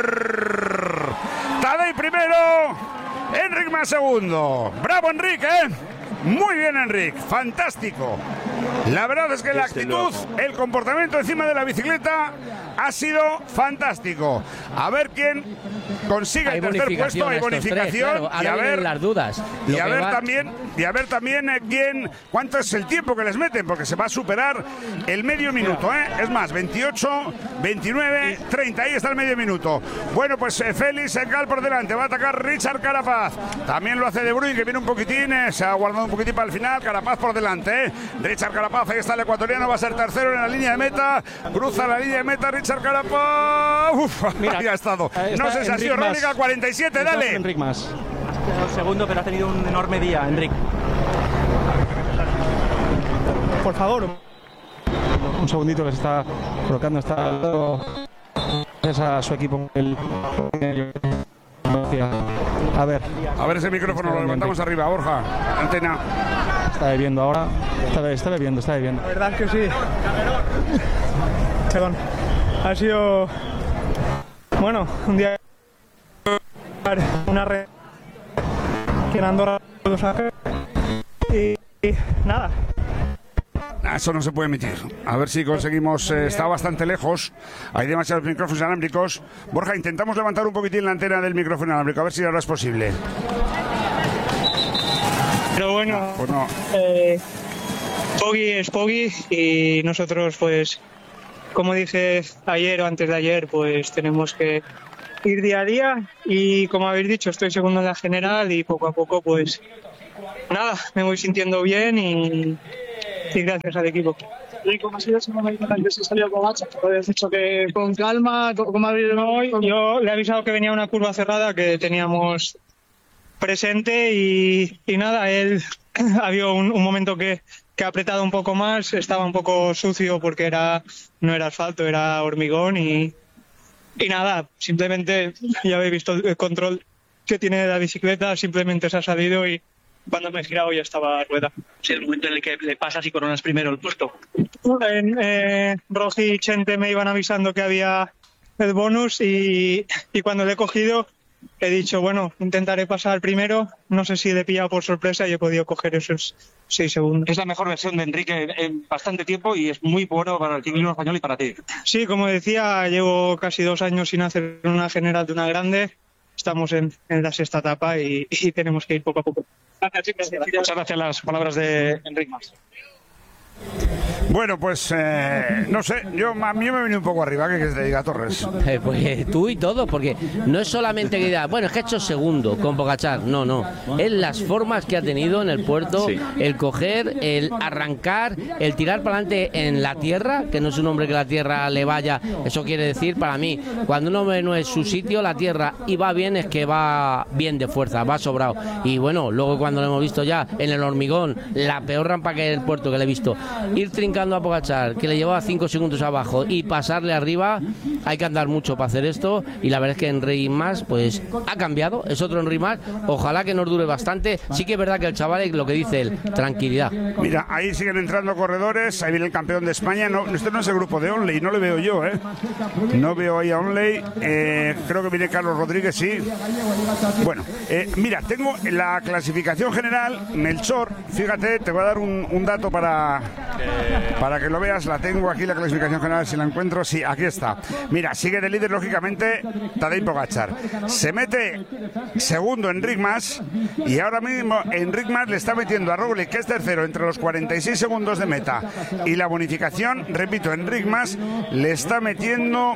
Tadej primero, Enric Mas segundo. Bravo Enric, muy bien Enric, fantástico. La verdad es que la actitud, el comportamiento encima de la bicicleta ha sido fantástico. A ver quién consigue el tercer puesto. Hay bonificación. Claro, y a ver las dudas. Y a ver también cuánto es el tiempo que les meten, porque se va a superar el medio minuto, ¿eh? Es más, 28, 29, 30. Ahí está el medio minuto. Bueno, pues Félix Engal por delante. Va a atacar Richard Carapaz. También lo hace De Bruyne, que viene un poquitín. Se ha guardado un poquitín para el final. Carapaz por delante, ¿eh? Richard Carapaz, ahí está el ecuatoriano. Va a ser tercero en la línea de meta. Cruza la línea de meta Richard Carapaz. Mira, ahí ha estado. No sé si ha sido Rólica, 47, dale. Enric Mas. Segundo, pero ha tenido un enorme día, Enric. Por favor. Un segundito que se está colocando, es a su equipo. A ver ese micrófono, lo levantamos arriba, Borja. Antena. Está bebiendo ahora. Está bebiendo. La verdad es que sí. Perdón. Ha sido, bueno, un día, una red que en Andorra y nada. Eso no se puede emitir. A ver si conseguimos. Está bastante lejos. Hay demasiados micrófonos inalámbricos. Borja, intentamos levantar un poquitín la antena del micrófono inalámbrico. A ver si ahora es posible. Pero bueno, pues no. Poggi es Poggi y nosotros, pues, como dije ayer o antes de ayer, pues tenemos que ir día a día. Y como habéis dicho, estoy segundo en la general y poco a poco, pues, nada, me voy sintiendo bien y gracias al equipo. ¿Y cómo ha sido ese momento en el que se salió con Hacha? Habías dicho que con calma, ¿cómo habéis hoy? Yo le he avisado que venía una curva cerrada que teníamos presente y nada, él había un momento que ha apretado un poco más, estaba un poco sucio porque no era asfalto, era hormigón y nada, simplemente ya habéis visto el control que tiene la bicicleta, simplemente se ha salido y cuando me he girado ya estaba rueda. Sí, el momento en el que le pasas y coronas primero el puesto. Rogi y Chente me iban avisando que había el bonus y cuando le he cogido he dicho, bueno, intentaré pasar primero. No sé si le he pillado por sorpresa y he podido coger esos 6 segundos. Es la mejor versión de Enrique en bastante tiempo y es muy bueno para el ciclismo español y para ti. Sí, como decía, llevo casi 2 años sin hacer una general de una grande. Estamos en la 6ª etapa y tenemos que ir poco a poco. Muchas gracias las palabras de Enric Mas. Bueno, pues no sé, a mí me viene un poco arriba, ¿qué quieres que te diga, Torres? Pues tú y todo, porque no es solamente que diga, bueno, es que ha hecho segundo con Pogačar, no, es las formas que ha tenido en el puerto, sí. El coger, el arrancar, el tirar para adelante en la tierra, que no es un hombre que la tierra le vaya, eso quiere decir para mí, cuando un hombre no es su sitio, la tierra y va bien, es que va bien de fuerza, va sobrado, y bueno, luego cuando lo hemos visto ya en el hormigón, la peor rampa que hay en el puerto que le he visto, ir trincando a Pogačar, que le llevaba 5 segundos abajo y pasarle arriba, hay que andar mucho para hacer esto y la verdad es que Enric Mas pues ha cambiado, es otro Enric Mas, ojalá que nos dure bastante, sí que es verdad que el chaval es lo que dice él, tranquilidad. Mira, ahí siguen entrando corredores, ahí viene el campeón de España, este no es el grupo de Onley, no le veo yo, no veo ahí a Onley, creo que viene Carlos Rodríguez, sí. Bueno, mira, tengo la clasificación general, Melchor, fíjate, te voy a dar un dato para que lo veas, la tengo aquí la clasificación general, si la encuentro, sí, aquí está. Mira, sigue de líder lógicamente Tadej Pogačar. Se mete segundo Enric Mas y ahora mismo Enric Mas le está metiendo a Roglic, que es tercero, entre los 46 segundos de meta. Y la bonificación, repito, Enric Mas le está metiendo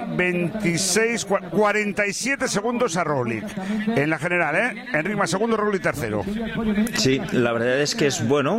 47 segundos a Roglic. En la general, Enric Mas segundo, Roglic tercero. Sí, la verdad es que es bueno,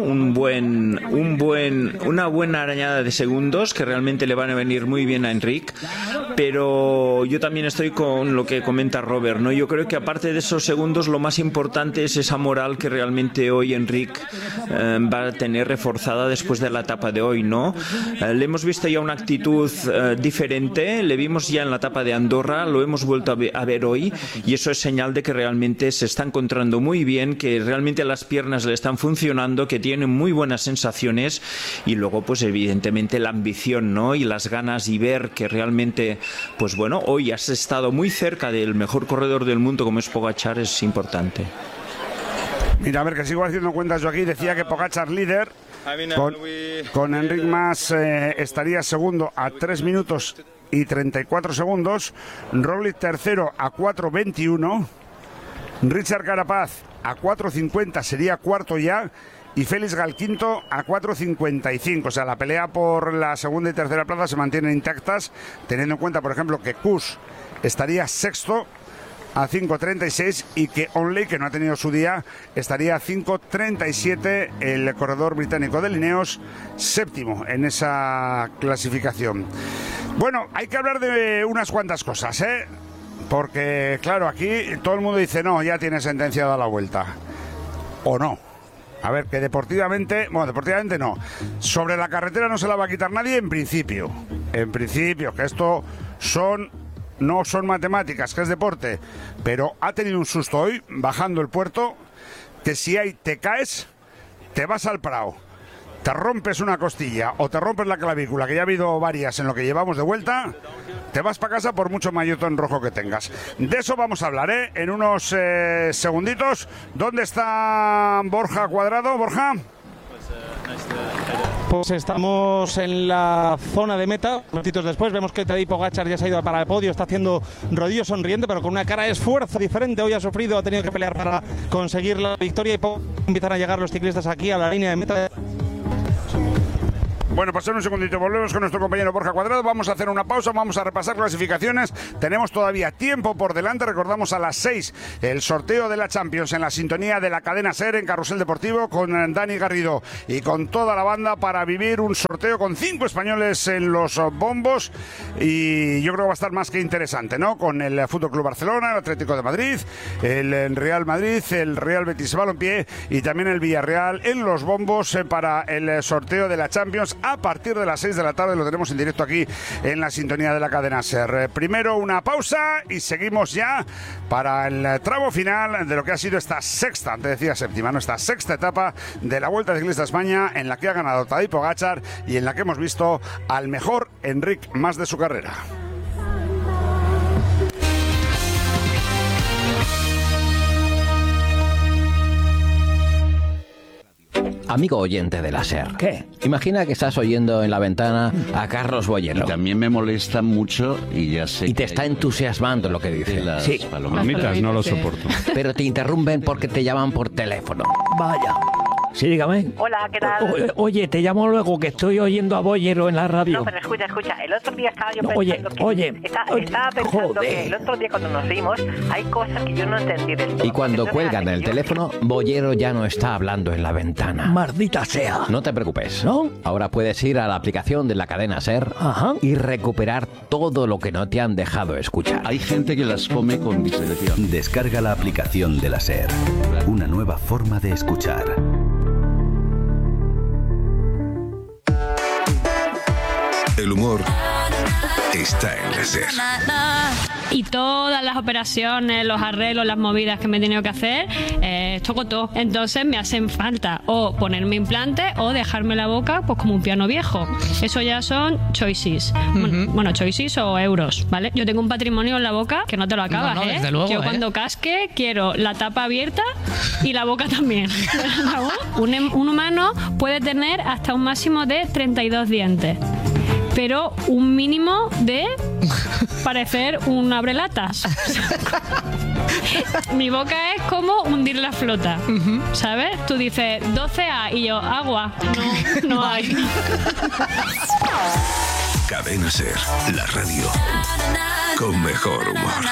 una buena arañada de segundos que realmente le van a venir muy bien a Enric, pero yo también estoy con lo que comenta Robert, ¿no? Yo creo que aparte de esos segundos lo más importante es esa moral que realmente hoy Enric va a tener reforzada después de la etapa de hoy, ¿no? Le hemos visto ya una actitud diferente, le vimos ya en la etapa de Andorra, lo hemos vuelto a ver hoy y eso es señal de que realmente se está encontrando muy bien, que realmente las piernas le están funcionando, que tiene muy buenas sensaciones y luego pues evidentemente la ambición, ¿no? Y las ganas y ver que realmente pues bueno, hoy has estado muy cerca del mejor corredor del mundo como es Pogačar, es importante. Mira, a ver, que sigo haciendo cuentas yo aquí, decía que Pogačar líder con Enric Mas estaría segundo a 3 minutos y 34 segundos. Roglic tercero a 4.21. Richard Carapaz a 4.50 sería cuarto ya. Y Félix Gal quinto a 4.55. O sea, la pelea por la segunda y tercera plaza se mantienen intactas, teniendo en cuenta, por ejemplo, que Kuss estaría sexto a 5.36 y que Onley, que no ha tenido su día, estaría a 5.37, el corredor británico de Lineos, séptimo en esa clasificación. Bueno, hay que hablar de unas cuantas cosas, ¿eh? Porque, claro, aquí todo el mundo dice, no, ya tiene sentenciado a la Vuelta. ¿O no? A ver, que deportivamente no. Sobre la carretera no se la va a quitar nadie en principio. En principio, que esto no son matemáticas, que es deporte. Pero ha tenido un susto hoy, bajando el puerto, que si te caes, te vas al prao, te rompes una costilla o te rompes la clavícula, que ya ha habido varias en lo que llevamos de vuelta, te vas para casa por mucho maillotón rojo que tengas. De eso vamos a hablar, en unos segunditos. ¿Dónde está Borja Cuadrado? Borja. Pues estamos en la zona de meta. Minutitos después vemos que Tadej Pogačar ya se ha ido para el podio, está haciendo rodillo sonriente, pero con una cara de esfuerzo diferente. Hoy ha sufrido, ha tenido que pelear para conseguir la victoria y empiezan a llegar los ciclistas aquí a la línea de meta. Bueno, pues en un segundito volvemos con nuestro compañero Borja Cuadrado. Vamos a hacer una pausa, vamos a repasar clasificaciones. Tenemos todavía tiempo por delante. Recordamos a las 6 el sorteo de la Champions en la sintonía de la cadena SER en Carrusel Deportivo con Dani Garrido y con toda la banda para vivir un sorteo con 5 españoles en los bombos. Y yo creo que va a estar más que interesante, ¿no? Con el FC Barcelona, el Atlético de Madrid, el Real Madrid, el Real Betis Balompié y también el Villarreal en los bombos para el sorteo de la Champions. A partir de las 6 de la tarde lo tenemos en directo aquí en la sintonía de la cadena SER. Primero una pausa y seguimos ya para el tramo final de lo que ha sido esta sexta, antes decía séptima, ¿no? Esta sexta etapa de la Vuelta Ciclista a España, en la que ha ganado Tadej Pogačar y en la que hemos visto al mejor Enric Mas de su carrera. Amigo oyente de la SER. ¿Qué? Imagina que estás oyendo en la ventana a Carlos Boyero. Y también me molesta mucho y ya sé. Y te está entusiasmando lo que dice. Sí. Palomitas no lo soporto. Pero te interrumpen porque te llaman por teléfono. Vaya. Sí, dígame. Hola, ¿qué tal? Oye, te llamo luego que estoy oyendo a Boyero en la radio. No, pero escucha. El otro día estaba yo pensando estaba pensando que el otro día cuando nos vimos hay cosas que yo no entendí del todo. Y cuando cuelgan el teléfono, Boyero ya no está hablando en la ventana. Maldita sea. No te preocupes. ¿No? Ahora puedes ir a la aplicación de la cadena SER y recuperar todo lo que no te han dejado escuchar. Hay gente que las come con discreción. Descarga la aplicación de la SER. Una nueva forma de escuchar. El humor está en la SER. Y todas las operaciones, los arreglos, las movidas que me he tenido que hacer, toco todo. Entonces me hacen falta o ponerme implante o dejarme la boca pues como un piano viejo. Eso ya son choices. Bueno, choices o euros, ¿vale? Yo tengo un patrimonio en la boca que no te lo acabas, no, desde luego, Yo cuando casque quiero la tapa abierta y la boca también. Un humano puede tener hasta un máximo de 32 dientes. Pero un mínimo de parecer un abrelatas. Mi boca es como hundir la flota, ¿sabes? Tú dices 12A y yo, agua. No hay. Cadena SER, la radio con mejor humor.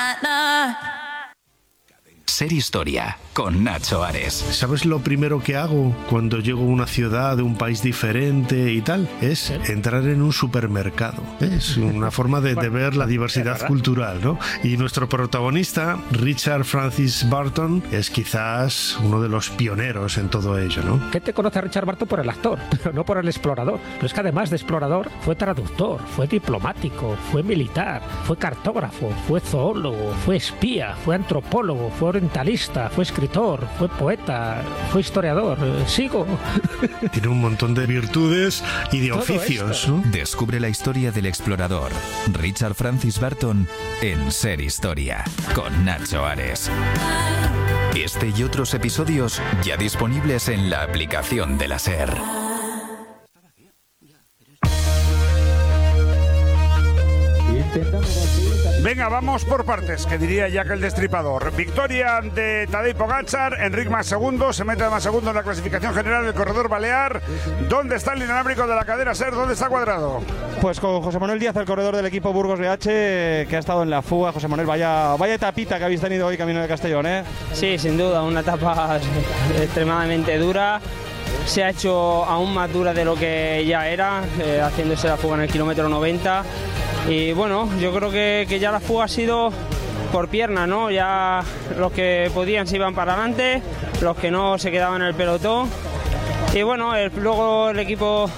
Ser Historia, con Nacho Ares. ¿Sabes lo primero que hago cuando llego a una ciudad de un país diferente y tal? Es entrar en un supermercado. Es una forma de ver la diversidad cultural, ¿no? Y nuestro protagonista, Richard Francis Burton, es quizás uno de los pioneros en todo ello, ¿no? Gente conoce a Richard Burton por el actor, pero no por el explorador. Pero es que además de explorador, fue traductor, fue diplomático, fue militar, fue cartógrafo, fue zoólogo, fue espía, fue antropólogo, fue orientalista, fue escritor, fue poeta, fue historiador. Sigo. Tiene un montón de virtudes y de Todo oficios, esto. ¿no? Descubre la historia del explorador Richard Francis Burton en Ser Historia, con Nacho Ares. Este y otros episodios ya disponibles en la aplicación de la SER. Venga, vamos por partes, que diría Jack el Destripador. Victoria de Tadej Pogačar, Enric Mas segundo, se mete más segundo en la clasificación general del corredor balear. ¿Dónde está el inalámbrico de la cadena SER? ¿Dónde está Cuadrado? Pues con José Manuel Díaz, el corredor del equipo Burgos BH, que ha estado en la fuga. José Manuel, vaya etapita que habéis tenido hoy camino de Castellón, ¿eh? Sí, sin duda, una etapa extremadamente dura. Se ha hecho aún más dura de lo que ya era, haciéndose la fuga en el kilómetro 90. Y bueno, yo creo que ya la fuga ha sido por pierna, ¿no? Ya los que podían se iban para adelante, los que no se quedaban en el pelotón. Y bueno, luego el equipo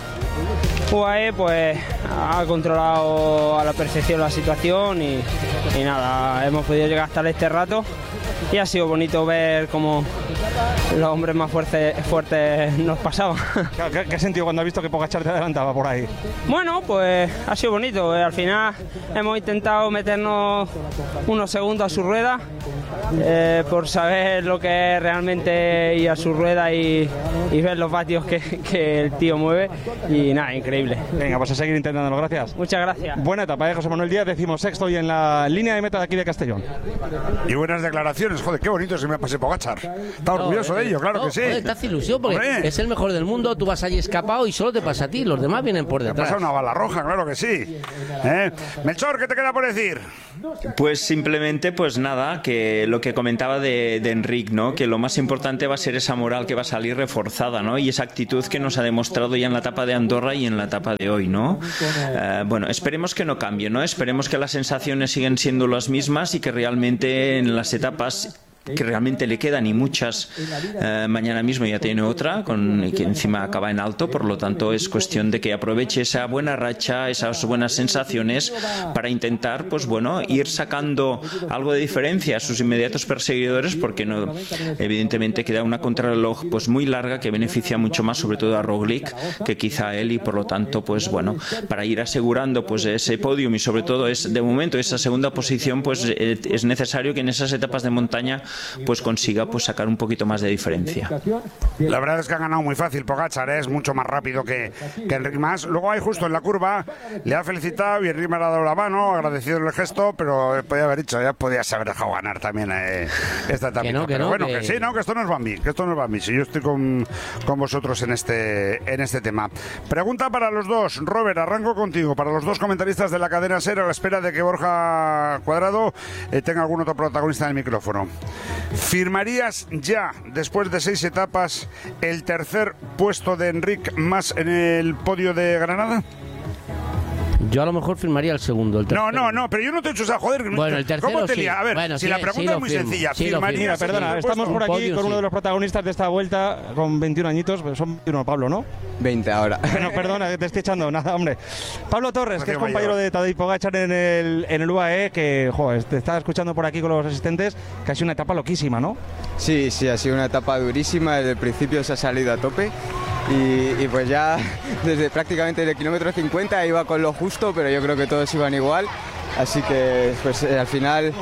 UAE pues ha controlado a la perfección la situación y nada, hemos podido llegar hasta este rato. Y ha sido bonito ver cómo los hombres más fuertes nos pasaban. ¿Qué has sentido cuando has visto que Pogačar te adelantaba por ahí? Bueno, pues ha sido bonito. Al final hemos intentado meternos unos segundos a su rueda por saber lo que es realmente ir a su rueda y ver los vatios que el tío mueve. Y nada, increíble. Venga, pues a seguir intentándolo. Gracias. Muchas gracias. Buena etapa, José Manuel Díaz, 16º y en la línea de meta de aquí de Castellón. Y buenas declaraciones. Joder, qué bonito se me pase Pogačar. Está orgulloso de ello, claro que sí. Joder, te hace ilusión porque es el mejor del mundo, tú vas allí escapado y solo te pasa a ti, los demás vienen por detrás. Te pasa una bala roja, claro que sí. Melchor, ¿qué te queda por decir? Pues simplemente, pues nada, que lo que comentaba de Enric, ¿no? Que lo más importante va a ser esa moral que va a salir reforzada, ¿no? Y esa actitud que nos ha demostrado ya en la etapa de Andorra y en la etapa de hoy, ¿no? Bueno, esperemos que no cambie, ¿no? Esperemos que las sensaciones siguen siendo las mismas y que realmente en las etapas que realmente le quedan y muchas, mañana mismo ya tiene otra que encima acaba en alto, por lo tanto es cuestión de que aproveche esa buena racha, esas buenas sensaciones para intentar, pues bueno, ir sacando algo de diferencia a sus inmediatos perseguidores, porque no, evidentemente queda una contrarreloj pues muy larga que beneficia mucho más sobre todo a Roglic que quizá a él, y por lo tanto pues bueno, para ir asegurando pues ese podium y sobre todo de momento esa segunda posición, pues es necesario que en esas etapas de montaña pues consiga pues sacar un poquito más de diferencia. La verdad es que ha ganado muy fácil Pogačar, es mucho más rápido que Enric Mas. Luego ahí justo en la curva le ha felicitado y Enric me ha dado la mano, agradecido el gesto, pero podía haber dicho, ya podías haber dejado ganar también esta etapa. Pero bueno, que sí, no, que esto nos va a mí, si yo estoy con vosotros en este tema. Pregunta para los dos. Robert, arranco contigo, para los dos comentaristas de la cadena SER, a la espera de que Borja Cuadrado tenga algún otro protagonista en el micrófono. ¿Firmarías ya, después de 6 etapas, el tercer puesto de Enric Mas en el podio de Granada? Yo a lo mejor firmaría el segundo, el tercero. No, pero yo no te he hecho esa joder. Bueno, el tercero ¿Cómo te sí. A ver, bueno, si la pregunta es muy sencilla, ¿firmarías? Perdona, estamos por aquí con uno de los protagonistas de esta vuelta, con 21 añitos, pero son 21, Pablo, ¿no? 20 ahora. Bueno, perdona, que te estoy echando nada, hombre. Pablo Torres, que es compañero de Tadej Pogačar en el UAE, que, joder, te estaba escuchando por aquí con los asistentes, que ha sido una etapa loquísima, ¿no? Sí, ha sido una etapa durísima, desde el principio se ha salido a tope. Y pues ya desde prácticamente el kilómetro 50 iba con lo justo, pero yo creo que todos iban igual. Así que pues al final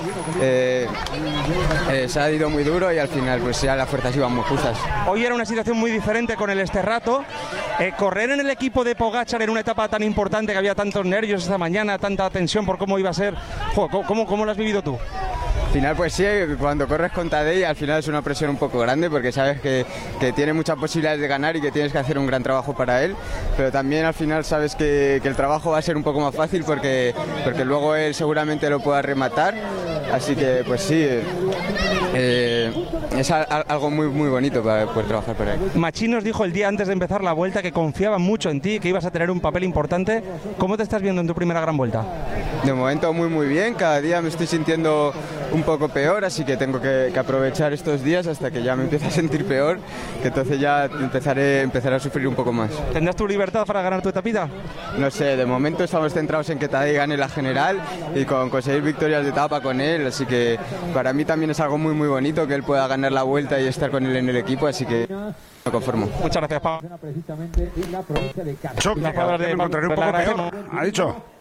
se ha ido muy duro y al final pues ya las fuerzas iban muy justas. Hoy era una situación muy diferente con el Esterrato. Correr en el equipo de Pogačar en una etapa tan importante, que había tantos nervios esta mañana, tanta tensión por cómo iba a ser. ¿Cómo lo has vivido tú? Al final pues sí, cuando corres con Tadej al final es una presión un poco grande porque sabes que tiene muchas posibilidades de ganar y que tienes que hacer un gran trabajo para él, pero también al final sabes que el trabajo va a ser un poco más fácil porque luego él seguramente lo pueda rematar, así que pues sí, es algo muy, muy bonito para poder trabajar para él. Machín nos dijo el día antes de empezar la vuelta que confiaba mucho en ti, que ibas a tener un papel importante. ¿Cómo te estás viendo en tu primera gran vuelta? De momento muy muy bien, cada día me estoy sintiendo un poco peor, así que tengo que aprovechar estos días hasta que ya me empiece a sentir peor, que entonces ya empezaré a sufrir un poco más. ¿Tendrás tu libertad para ganar tu etapita? No sé, de momento estamos centrados en que Tadej gane la general y con conseguir victorias de etapa con él, así que para mí también es algo muy muy bonito que él pueda ganar la vuelta y estar con él en el equipo, así que me conformo. Muchas gracias, Pablo. Me encontraré un poco peor, ha dicho.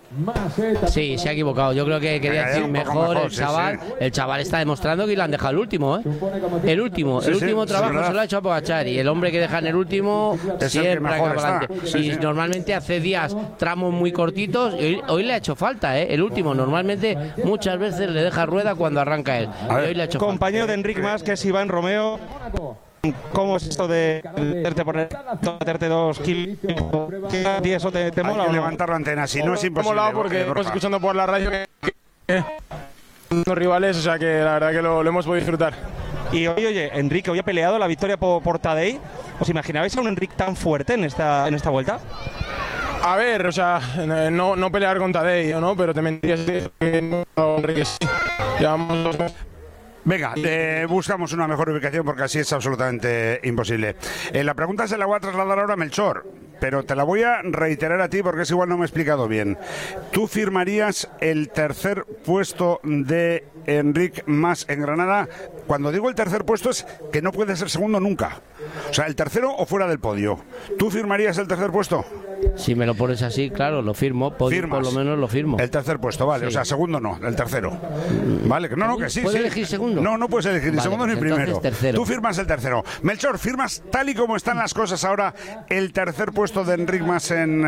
Sí, se ha equivocado. Yo creo que quería decir mejor el chaval. Sí. El chaval está demostrando que le han dejado el último, ¿eh? El último trabajo se lo ha hecho a Pogačar, y el hombre que deja en el último siempre acaba adelante. Y normalmente hace días tramos muy cortitos, y hoy le ha hecho falta, ¿eh? El último normalmente muchas veces le deja rueda cuando arranca él. Hoy le ha hecho compañero falta. De Enric Mas, que es Iván Romeo. ¿Cómo es esto de meterte 2 kilos? ¿Y eso te mola? Hay que levantar la antena, si no es imposible. Me ha molado porque estamos escuchando por la radio que los rivales, o sea que la verdad que lo hemos podido disfrutar. Y oye, Enrique, hoy ha peleado la victoria por Tadej. ¿Os imaginabais a un Enric tan fuerte en esta vuelta? A ver, o sea, no pelear con Tadej, ¿no? Pero te mentirías que Enrique sí. Llevamos 2 meses. Venga, buscamos una mejor ubicación porque así es absolutamente imposible. La pregunta se la voy a trasladar ahora a Melchor, pero te la voy a reiterar a ti porque es igual no me he explicado bien. ¿Tú firmarías el tercer puesto de Enric Mas en Granada? Cuando digo el tercer puesto es que no puede ser segundo nunca. O sea, el tercero o fuera del podio. ¿Tú firmarías el tercer puesto? Si me lo pones así, claro, lo firmo. Podio, por lo menos lo firmo. El tercer puesto, vale. Sí. O sea, segundo no, el tercero. Vale, no, que sí. ¿Puedes elegir segundo? No puedes elegir ni segundo ni primero. Tercero. Tú firmas el tercero. Melchor, ¿firmas tal y como están las cosas ahora el tercer puesto de Enric Mas en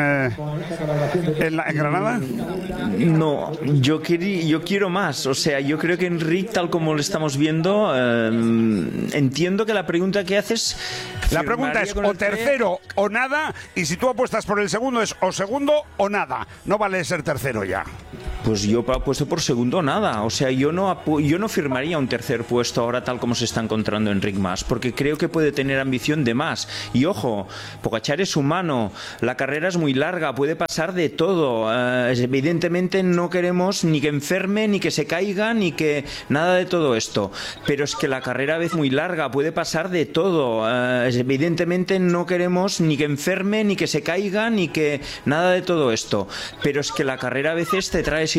Granada? No, yo quiero más. O sea, yo creo que Enric, tal como lo estamos viendo, entiendo que la pregunta que haces... La pregunta es o tercero o nada, y si tú apuestas por el segundo es o segundo o nada. No vale ser tercero ya. Pues yo apuesto por segundo o nada. O sea, yo no firmaría un tercer puesto ahora tal como se está encontrando Enric Mas, porque creo que puede tener ambición de más. Y ojo, Pogačar es humano, la carrera es muy larga, puede pasar de todo. Evidentemente no queremos ni que enferme, ni que se caiga, ni que nada de todo esto. Pero es que la carrera a veces muy larga, puede pasar de todo. Evidentemente no queremos ni que enferme, ni que se caiga, ni que nada de todo esto. Pero es que la carrera a veces te trae